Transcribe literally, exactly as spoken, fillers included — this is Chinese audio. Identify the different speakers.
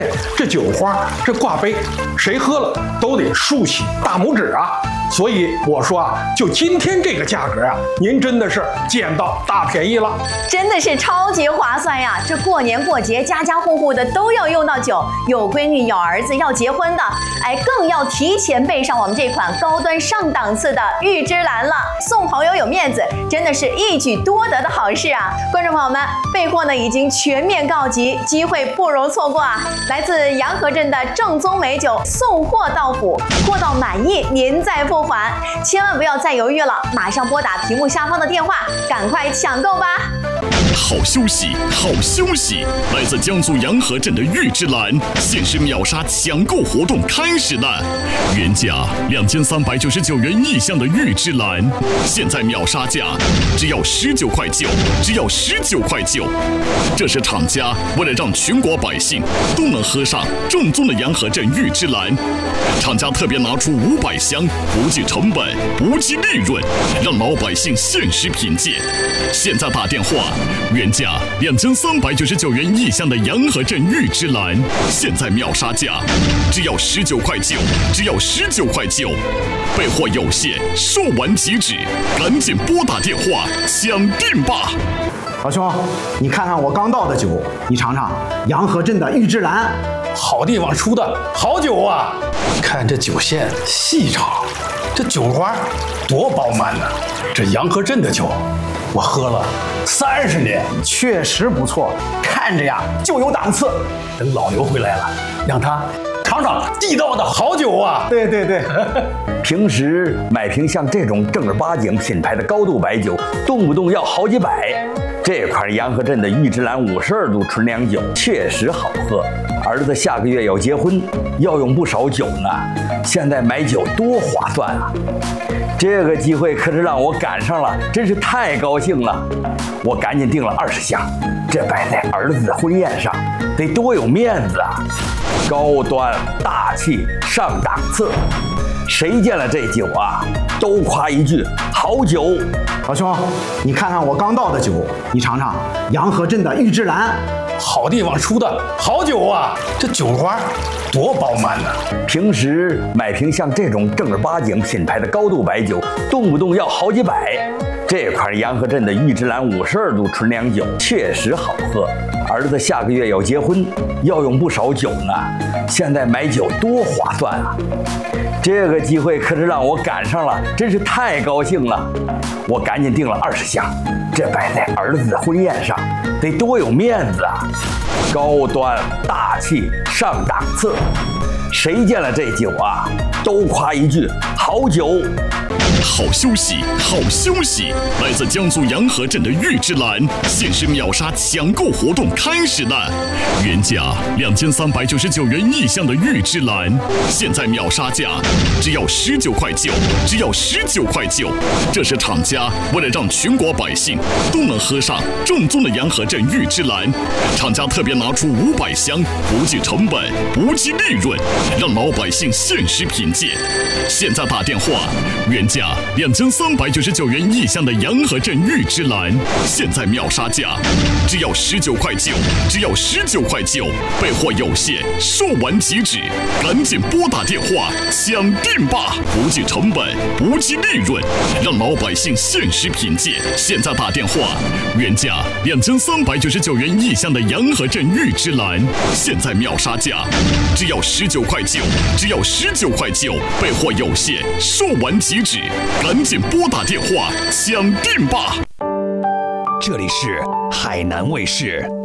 Speaker 1: 这酒花，这挂杯，谁喝了都得竖起大拇指啊！所以我说啊，就今天这个价格啊，您真的是捡到大便宜了，
Speaker 2: 真的是超级划算呀！这过年过节，家家户户的都要用到酒，有闺女有儿子要结婚的，哎，更要提前备上我们这款高端上档次的玉芝兰了，送朋友有面子，真的是一举多得的好事啊！观众朋友们，备货呢已经全面告急，机会不容错过啊！来自洋河镇的正宗美酒送货到府，货到满意您再付款，千万不要再犹豫了，马上拨打屏幕下方的电话，赶快抢购吧！
Speaker 3: 好消息，好消息！来自江苏洋河镇的玉芝兰限时秒杀抢购活动开始了，原价两千三百九十九元一箱的玉芝兰，现在秒杀价只要十九块九，只要十九块九。这是厂家为了让全国百姓都能喝上正宗的洋河镇玉芝兰，厂家特别拿出五百箱，不计成本，不计利润，让老百姓限时品鉴。现在打电话，原价两千三百九十九元一箱的洋河镇玉芝兰，现在秒杀价只要十九块九，只要十九块九。备货有限，售完即止，赶紧拨打电话抢订吧！
Speaker 4: 老兄，你看看我刚倒的酒，你尝尝洋河镇的玉芝兰，
Speaker 1: 好地方出的好酒啊！看这酒线细长，这酒花多饱满呢！这洋河镇的酒，我喝了三十年，
Speaker 4: 确实不错，看着呀就有档次。
Speaker 1: 等老刘回来了，让他尝尝地道的好酒啊！
Speaker 4: 对对对，
Speaker 5: 平时买瓶像这种正儿八经品牌的高度白酒，动不动要好几百。这款洋河镇的玉芝兰五十二度纯粮酒确实好喝。儿子下个月要结婚，要用不少酒呢，现在买酒多划算啊！这个机会可是让我赶上了，真是太高兴了。我赶紧订了二十箱，这摆在儿子的婚宴上，得多有面子啊！高端大气上档次，谁见了这酒啊，都夸一句好酒。
Speaker 4: 老兄，你看看我刚倒的酒，你尝尝洋河镇的玉芝兰，
Speaker 1: 好地方出的好酒啊！这酒花多饱满呢！
Speaker 5: 平时买瓶像这种正儿八经品牌的高度白酒，动不动要好几百。这款洋河镇的玉芝兰五十二度纯粮酒确实好喝。儿子下个月要结婚，要用不少酒呢，现在买酒多划算啊！这个机会可是让我赶上了，真是太高兴了。我赶紧订了二十箱，这摆在儿子的婚宴上，得多有面子啊！高端大气上档次，谁见了这酒啊，都夸一句好酒。
Speaker 3: 好消息，好消息！来自江苏洋河镇的玉芝兰限时秒杀抢购活动开始了，原价两千三百九十九元一箱的玉芝兰，现在秒杀价只要十九块九，只要十九块九。这是厂家为了让全国百姓都能喝上正宗的洋河镇玉芝兰，厂家特别拿出五百箱，不计成本，不计利润，让老百姓限时品鉴。现在打电话，原价两千三百九十九元一箱的洋河镇玉芝兰，现在秒杀价只要十九块九，只要十九块九。备货有限，售完即止，赶紧拨打电话抢订吧！不计成本，不计利润，让老百姓限时品鉴。现在打电话，原价两千三百九十九元一箱的洋河镇玉芝兰，现在秒杀价只要十九块九，只要十九块九。备货有限，售完即止，赶紧拨打电话抢订吧！
Speaker 6: 这里是海南卫视。